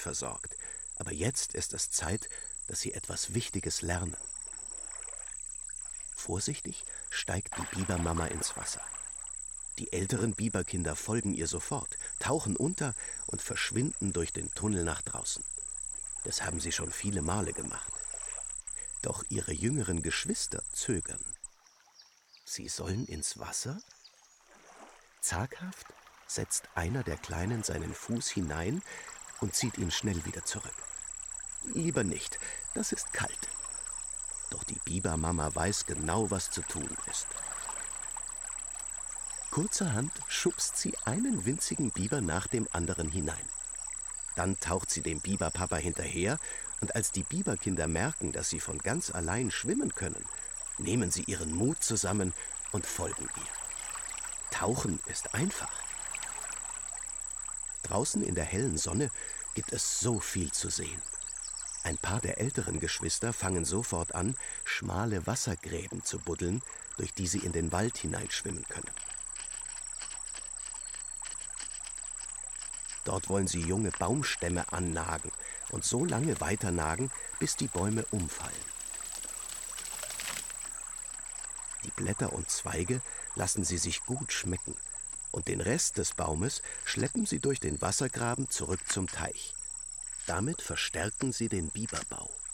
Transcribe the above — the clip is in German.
versorgt. Aber jetzt ist es Zeit, dass sie etwas Wichtiges lernen. Vorsichtig steigt die Bibermama ins Wasser. Die älteren Biberkinder folgen ihr sofort, tauchen unter und verschwinden durch den Tunnel nach draußen. Das haben sie schon viele Male gemacht. Doch ihre jüngeren Geschwister zögern. Sie sollen ins Wasser? Zaghaft setzt einer der Kleinen seinen Fuß hinein und zieht ihn schnell wieder zurück. Lieber nicht, das ist kalt. Doch die Bibermama weiß genau, was zu tun ist. Kurzerhand schubst sie einen winzigen Biber nach dem anderen hinein. Dann taucht sie dem Biberpapa hinterher, und als die Biberkinder merken, dass sie von ganz allein schwimmen können, nehmen sie ihren Mut zusammen und folgen ihr. Tauchen ist einfach. Draußen in der hellen Sonne gibt es so viel zu sehen. Ein paar der älteren Geschwister fangen sofort an, schmale Wassergräben zu buddeln, durch die sie in den Wald hineinschwimmen können. Dort wollen sie junge Baumstämme annagen und so lange weiternagen, bis die Bäume umfallen. Die Blätter und Zweige lassen sie sich gut schmecken und den Rest des Baumes schleppen sie durch den Wassergraben zurück zum Teich. Damit verstärken sie den Biberbau.